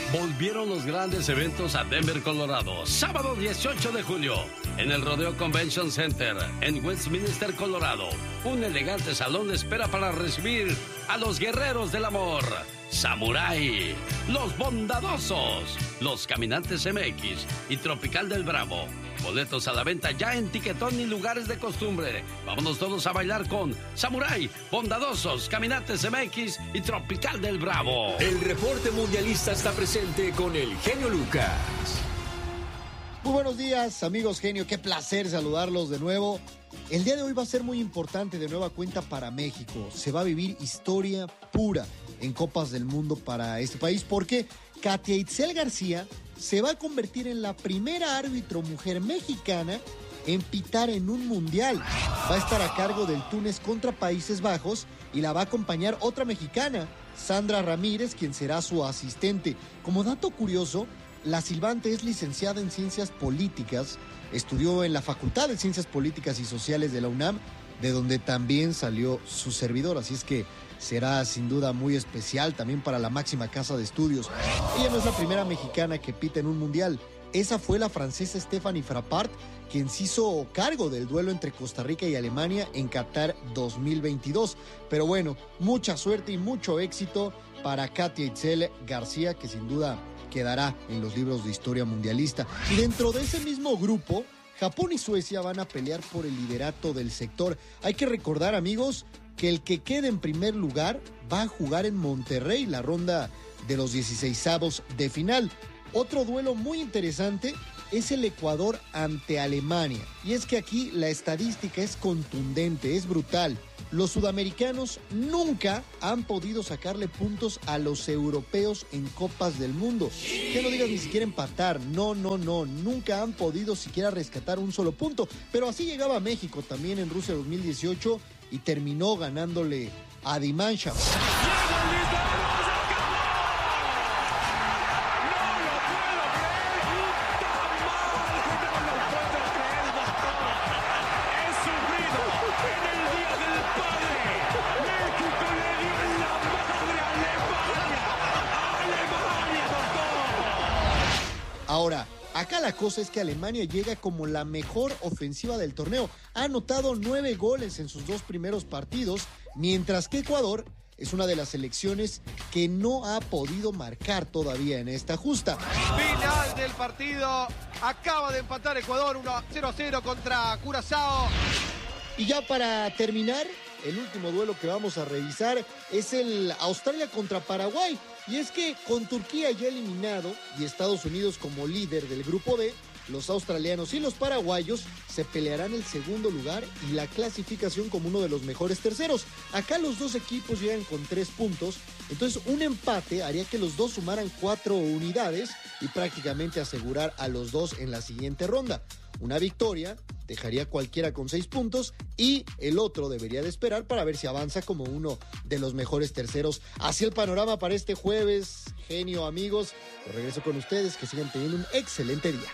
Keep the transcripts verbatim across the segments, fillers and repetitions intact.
Volvieron los grandes eventos a Denver, Colorado. Sábado dieciocho de junio, en el Rodeo Convention Center, en Westminster, Colorado. Un elegante salón le espera para recibir a los guerreros del amor. Samurai, Los Bondadosos, Los Caminantes M X y Tropical del Bravo. Boletos a la venta ya en Tiquetón y lugares de costumbre. Vámonos todos a bailar con Samurai, Bondadosos, Caminantes M X y Tropical del Bravo. El reporte mundialista está presente con el genio Lucas. Muy buenos días, amigos genio. Qué placer saludarlos de nuevo. El día de hoy va a ser muy importante de nueva cuenta para México. Se va a vivir historia pura en Copas del Mundo para este país porque Katia Itzel García se va a convertir en la primera árbitro mujer mexicana en pitar en un mundial. Va a estar a cargo del Túnez contra Países Bajos y la va a acompañar otra mexicana, Sandra Ramírez, quien será su asistente. Como dato curioso, la silbante es licenciada en Ciencias Políticas, estudió en la Facultad de Ciencias Políticas y Sociales de la UNAM, de donde también salió su servidor, así es que será sin duda muy especial también para la máxima casa de estudios. Ella no es la primera mexicana que pita en un mundial. Esa fue la francesa Stéphanie Frappart, quien se hizo cargo del duelo entre Costa Rica y Alemania en Qatar dos mil veintidós. Pero bueno, mucha suerte y mucho éxito para Katia Itzel García, que sin duda quedará en los libros de historia mundialista. Y dentro de ese mismo grupo, Japón y Suecia van a pelear por el liderato del sector. Hay que recordar, amigos, que el que quede en primer lugar va a jugar en Monterrey la ronda de los dieciseisavos de final. Otro duelo muy interesante es el Ecuador ante Alemania. Y es que aquí la estadística es contundente, es brutal. Los sudamericanos nunca han podido sacarle puntos a los europeos en Copas del Mundo. Que no digas ni siquiera empatar, no, no, no, nunca han podido siquiera rescatar un solo punto. Pero así llegaba México también en Rusia dos mil dieciocho y terminó ganándole a Dimansha. Ahora, acá la cosa es que Alemania llega como la mejor ofensiva del torneo. Ha anotado nueve goles en sus dos primeros partidos, mientras que Ecuador es una de las selecciones que no ha podido marcar todavía en esta justa. Final del partido. Acaba de empatar Ecuador uno cero a cero contra Curazao. Y ya para terminar, el último duelo que vamos a revisar es el Australia contra Paraguay. Y es que con Turquía ya eliminado y Estados Unidos como líder del grupo D, los australianos y los paraguayos se pelearán el segundo lugar y la clasificación como uno de los mejores terceros. Acá los dos equipos llegan con tres puntos, entonces un empate haría que los dos sumaran cuatro unidades y prácticamente asegurar a los dos en la siguiente ronda. Una victoria dejaría cualquiera con seis puntos y el otro debería de esperar para ver si avanza como uno de los mejores terceros. Así el panorama para este jueves. Genio, amigos, regreso con ustedes, que sigan teniendo un excelente día.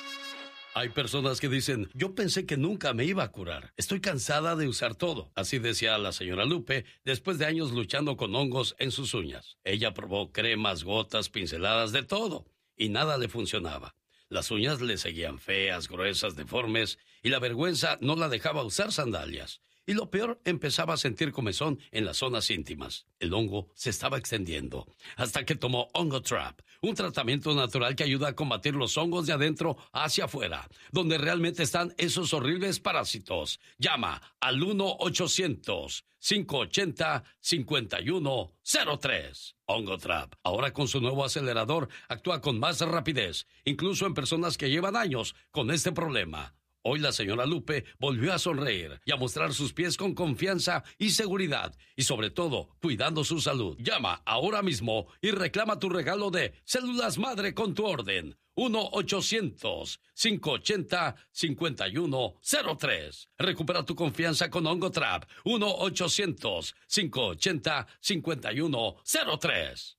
Hay personas que dicen, yo pensé que nunca me iba a curar. Estoy cansada de usar todo. Así decía la señora Lupe después de años luchando con hongos en sus uñas. Ella probó cremas, gotas, pinceladas, de todo, y nada le funcionaba. Las uñas le seguían feas, gruesas, deformes, y la vergüenza no la dejaba usar sandalias. Y lo peor, empezaba a sentir comezón en las zonas íntimas. El hongo se estaba extendiendo, hasta que tomó Ongotrap, un tratamiento natural que ayuda a combatir los hongos de adentro hacia afuera, donde realmente están esos horribles parásitos. Llama al uno ochocientos, cinco ochenta, cincuenta y uno cero tres. Ongotrap, ahora con su nuevo acelerador, actúa con más rapidez, incluso en personas que llevan años con este problema. Hoy la señora Lupe volvió a sonreír y a mostrar sus pies con confianza y seguridad, y sobre todo, cuidando su salud. Llama ahora mismo y reclama tu regalo de Células Madre con tu orden. uno ochocientos, cinco ochenta, cincuenta y uno cero tres. Recupera tu confianza con Ongotrap. uno ochocientos, cinco ochenta, cincuenta y uno cero tres.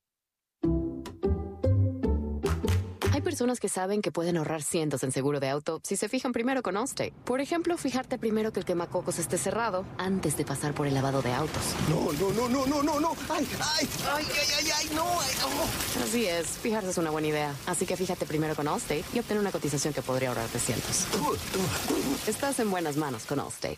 Hay personas que saben que pueden ahorrar cientos en seguro de auto si se fijan primero con Allstate. Por ejemplo, fijarte primero que el quemacocos esté cerrado antes de pasar por el lavado de autos. No, no, no, no, no, no, no. Ay, ay, ay, ay, ay, ay, no. Ay, no. Así es, fijarse es una buena idea. Así que fíjate primero con Allstate y obtén una cotización que podría ahorrarte cientos. Estás en buenas manos con Allstate.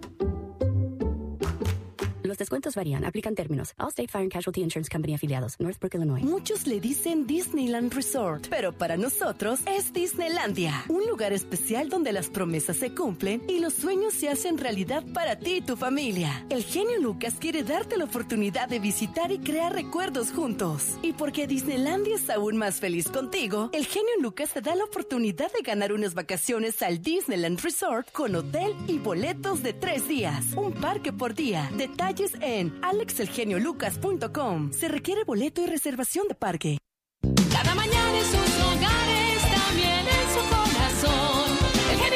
Los descuentos varían, aplican términos. Allstate Fire and Casualty Insurance Company afiliados, Northbrook, Illinois. Muchos le dicen Disneyland Resort, pero para nosotros es Disneylandia. Un lugar especial donde las promesas se cumplen y los sueños se hacen realidad para ti y tu familia. El genio Lucas quiere darte la oportunidad de visitar y crear recuerdos juntos. Y porque Disneylandia es aún más feliz contigo, el genio Lucas te da la oportunidad de ganar unas vacaciones al Disneyland Resort con hotel y boletos de tres días. Un parque por día. Detalles en alex el genio lucas punto com. Se requiere boleto y reservación de parque. Cada mañana en sus hogares, también en su corazón. El genio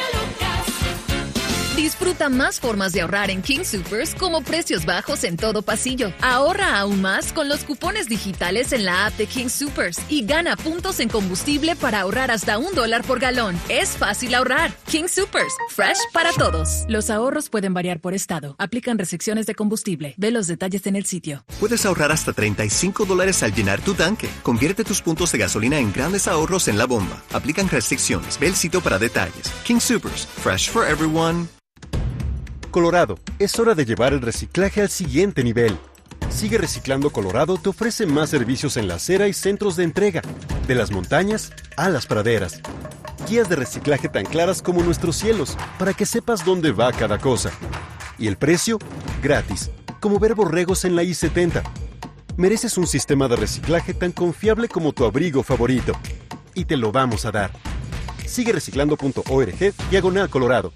Lucas. Disfruta más formas de ahorrar en King Soopers, como precios bajos en todo pasillo. Ahorra aún más con los cupones digitales en la app de King Soopers y gana puntos en combustible para ahorrar hasta un dólar por galón. Es fácil ahorrar. King Soopers, fresh para todos. Los ahorros pueden variar por estado. Aplican restricciones de combustible. Ve los detalles en el sitio. Puedes ahorrar hasta treinta y cinco dólares al llenar tu tanque. Convierte tus puntos de gasolina en grandes ahorros en la bomba. Aplican restricciones. Ve el sitio para detalles. King Soopers, fresh for everyone. Colorado, es hora de llevar el reciclaje al siguiente nivel. Sigue Reciclando Colorado te ofrece más servicios en la acera y centros de entrega, de las montañas a las praderas. Guías de reciclaje tan claras como nuestros cielos, para que sepas dónde va cada cosa. Y el precio, gratis, como ver borregos en la I setenta. Mereces un sistema de reciclaje tan confiable como tu abrigo favorito. Y te lo vamos a dar. Sigue reciclando punto org, diagonal Colorado.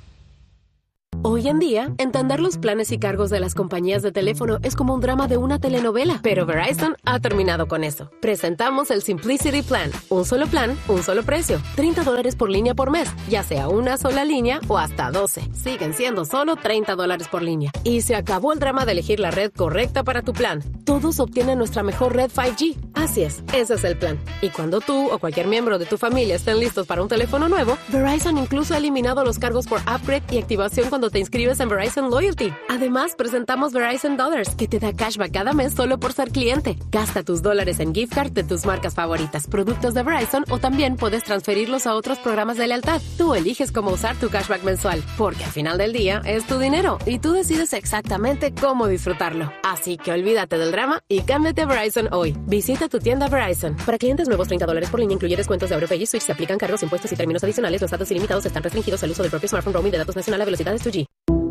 Hoy en día, entender los planes y cargos de las compañías de teléfono es como un drama de una telenovela, pero Verizon ha terminado con eso. Presentamos el Simplicity Plan. Un solo plan, un solo precio. treinta dólares por línea por mes, ya sea una sola línea o hasta doce. Siguen siendo solo treinta dólares por línea. Y se acabó el drama de elegir la red correcta para tu plan. Todos obtienen nuestra mejor red cinco G. Así es, ese es el plan. Y cuando tú o cualquier miembro de tu familia estén listos para un teléfono nuevo, Verizon incluso ha eliminado los cargos por upgrade y activación cuando te inscribes en Verizon Loyalty. Además, presentamos Verizon Dollars, que te da cashback cada mes solo por ser cliente. Gasta tus dólares en gift card de tus marcas favoritas, productos de Verizon, o también puedes transferirlos a otros programas de lealtad. Tú eliges cómo usar tu cashback mensual, porque al final del día es tu dinero y tú decides exactamente cómo disfrutarlo. Así que olvídate del drama y cámbiate a Verizon hoy. Visita tu tienda Verizon. Para clientes nuevos, treinta dólares por línea, incluye descuentos de AutoPay y Switch. Se aplican cargos, impuestos y términos adicionales. Los datos ilimitados están restringidos al uso del propio smartphone. Roaming de datos nacional a velocidades dos G.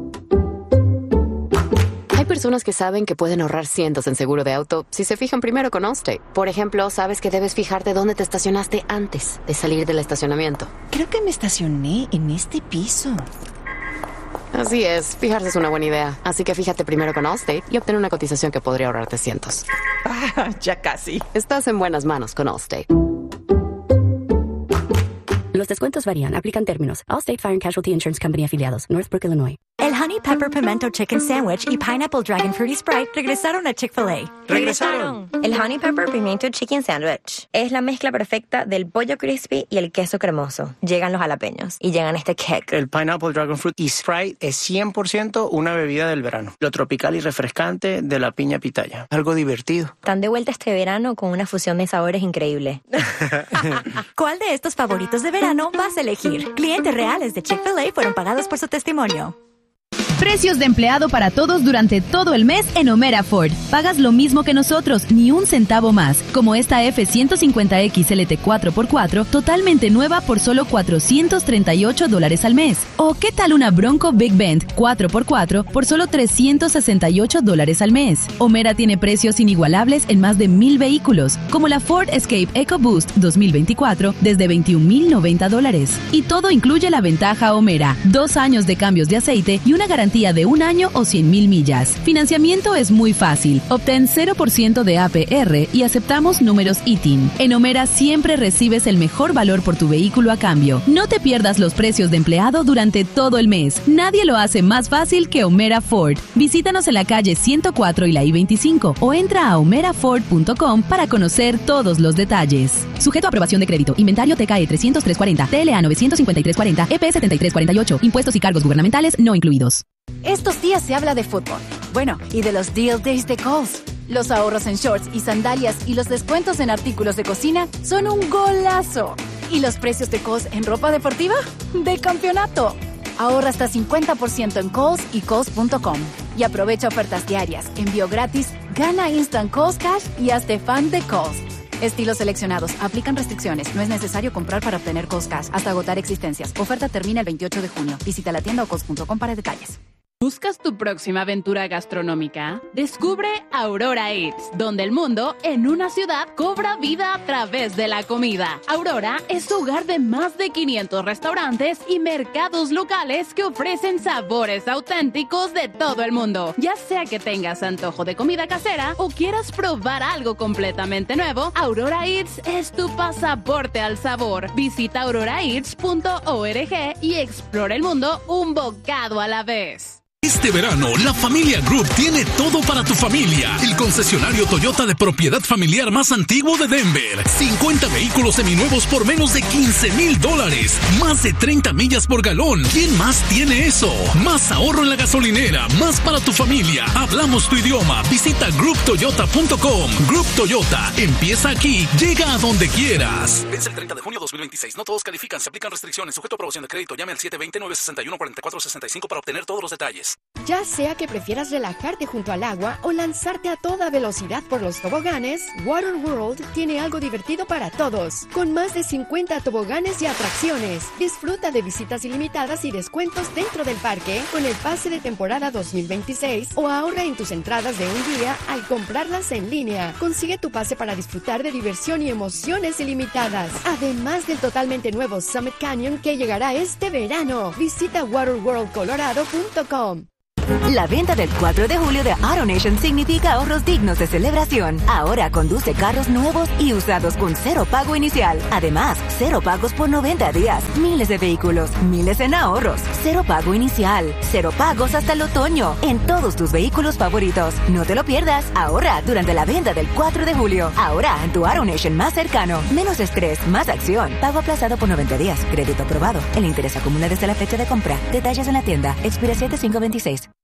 Hay personas que saben que pueden ahorrar cientos en seguro de auto si se fijan primero con Allstate. Por ejemplo, sabes que debes fijarte dónde te estacionaste antes de salir del estacionamiento. Creo que me estacioné en este piso. Así es, fijarse es una buena idea. Así que fíjate primero con Allstate y obtén una cotización que podría ahorrarte cientos. Ah, ya casi. Estás en buenas manos con Allstate. Los descuentos varían, aplican términos. Allstate Fire and Casualty Insurance Company afiliados, Northbrook, Illinois. El Honey Pepper Pimento Chicken Sandwich y Pineapple Dragon Fruity Sprite regresaron a Chick-fil-A. ¡Regresaron! El Honey Pepper Pimento Chicken Sandwich es la mezcla perfecta del pollo crispy y el queso cremoso. Llegan los jalapeños y llegan este cake. El Pineapple Dragon Fruit y Sprite es cien por ciento una bebida del verano. Lo tropical y refrescante de la piña pitaya. Algo divertido. Están de vuelta este verano con una fusión de sabores increíble. ¿Cuál de estos favoritos de verano vas a elegir? Clientes reales de Chick-fil-A fueron pagados por su testimonio. Precios de empleado para todos durante todo el mes en Omera Ford. Pagas lo mismo que nosotros, ni un centavo más. Como esta F ciento cincuenta X L T cuatro por cuatro, totalmente nueva por solo cuatrocientos treinta y ocho dólares al mes. O ¿qué tal una Bronco Big Bend cuatro por cuatro por solo trescientos sesenta y ocho dólares al mes? Omera tiene precios inigualables en más de mil vehículos, como la Ford Escape EcoBoost dos mil veinticuatro desde veintiún mil noventa dólares. Y todo incluye la ventaja Omera, dos años de cambios de aceite y una garantía de un año o cien mil millas. Financiamiento es muy fácil. Obtén cero por ciento de A P R y aceptamos números I T I N. En Omera siempre recibes el mejor valor por tu vehículo a cambio. No te pierdas los precios de empleado durante todo el mes. Nadie lo hace más fácil que Omera Ford. Visítanos en la calle ciento cuatro y la I veinticinco o entra a omera ford punto com para conocer todos los detalles. Sujeto a aprobación de crédito. Inventario T K E trescientos tres cuarenta, T L A novecientos cincuenta y tres cuarenta, E P setenta y tres cuarenta y ocho. Impuestos y cargos gubernamentales no incluidos. Estos días se habla de fútbol. Bueno, y de los Deal Days de Kohl's. Los ahorros en shorts y sandalias y los descuentos en artículos de cocina son un golazo. ¿Y los precios de Kohl's en ropa deportiva? ¡De campeonato! Ahorra hasta cincuenta por ciento en Kohl's y Kohl's punto com. Y aprovecha ofertas diarias, envío gratis, gana Instant Kohl's Cash y hazte fan de Kohl's. Estilos seleccionados. Aplican restricciones. No es necesario comprar para obtener Kohl's Cash hasta agotar existencias. Oferta termina el veintiocho de junio. Visita la tienda o Kohl's punto com para detalles. ¿Buscas tu próxima aventura gastronómica? Descubre Aurora Eats, donde el mundo en una ciudad cobra vida a través de la comida. Aurora es hogar de más de quinientos restaurantes y mercados locales que ofrecen sabores auténticos de todo el mundo. Ya sea que tengas antojo de comida casera o quieras probar algo completamente nuevo, Aurora Eats es tu pasaporte al sabor. Visita aurora eats punto org y explora el mundo un bocado a la vez. Este verano, la Familia Group tiene todo para tu familia. El concesionario Toyota de propiedad familiar más antiguo de Denver. cincuenta vehículos seminuevos por menos de quince mil dólares. Más de treinta millas por galón. ¿Quién más tiene eso? Más ahorro en la gasolinera. Más para tu familia. Hablamos tu idioma. Visita group toyota punto com. Group Toyota. Empieza aquí. Llega a donde quieras. Vence el treinta de junio de dos mil veintiséis. No todos califican. Se aplican restricciones. Sujeto a aprobación de crédito. Llame al siete dos cero, nueve seis uno, cuatro cuatro seis cinco para obtener todos los detalles. Ya sea que prefieras relajarte junto al agua o lanzarte a toda velocidad por los toboganes, Water World tiene algo divertido para todos. Con más de cincuenta toboganes y atracciones. Disfruta de visitas ilimitadas y descuentos dentro del parque con el pase de temporada dos mil veintiséis o ahorra en tus entradas de un día al comprarlas en línea. Consigue tu pase para disfrutar de diversión y emociones ilimitadas. Además del totalmente nuevo Summit Canyon que llegará este verano. Visita water world colorado punto com. La venta del cuatro de julio de AutoNation significa ahorros dignos de celebración. Ahora conduce carros nuevos y usados con cero pago inicial. Además, cero pagos por noventa días. Miles de vehículos, miles en ahorros. Cero pago inicial. Cero pagos hasta el otoño. En todos tus vehículos favoritos. No te lo pierdas. Ahora durante la venta del cuatro de julio. Ahora en tu AutoNation más cercano. Menos estrés, más acción. Pago aplazado por noventa días. Crédito aprobado. El interés acumula desde la fecha de compra. Detalles en la tienda. Expira siete cinco veintiséis.